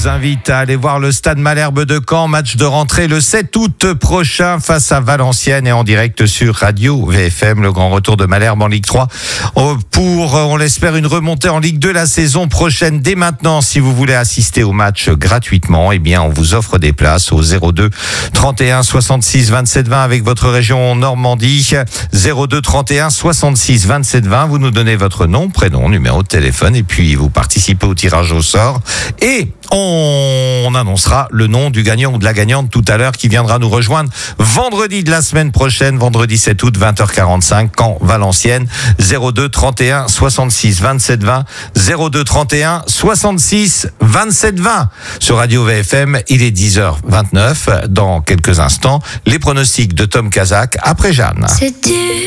vous invite à aller voir le Stade Malherbe de Caen, match de rentrée le 7 août prochain face à Valenciennes et en direct sur Radio VFM, le grand retour de Malherbe en Ligue 3 pour, on l'espère, une remontée en Ligue 2 la saison prochaine. Dès maintenant, si vous voulez assister au match gratuitement, eh bien, on vous offre des places au 02 31 66 27 20 avec votre région Normandie. 02 31 66 27 20. Vous nous donnez votre nom, prénom, numéro de téléphone et puis vous participez au tirage au sort et on annoncera le nom du gagnant ou de la gagnante tout à l'heure qui viendra nous rejoindre vendredi de la semaine prochaine, vendredi 7 août, 20h45, Caen, Valenciennes. 02 31 66 27 20. 02 31 66 27 20. Sur Radio VFM, il est 10h29. Dans quelques instants, les pronostics de Tom Kazak après Jeanne.